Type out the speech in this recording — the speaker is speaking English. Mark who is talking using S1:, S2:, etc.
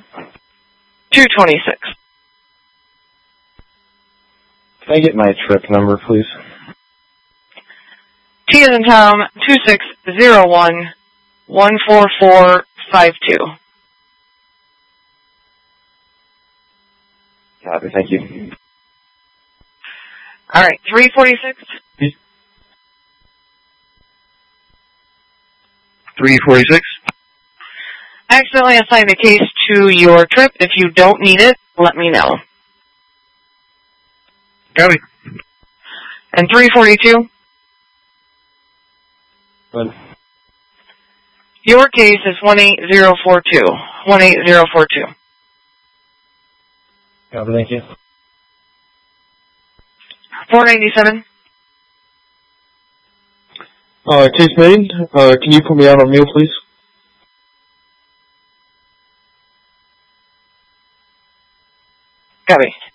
S1: 226.
S2: Can I get my trip number, please?
S1: T as in Tom, 2601-14452.
S2: Copy, thank you.
S1: All right, 346.
S3: 346.
S1: Accidentally assigned a case to your trip. If you don't need it, let me know.
S3: Copy.
S1: And 342.
S2: Good.
S1: Your case is 18042. 18042.
S2: Copy, thank you.
S1: 497.
S3: Case made. Can you put me out on meal, please?
S1: Copy.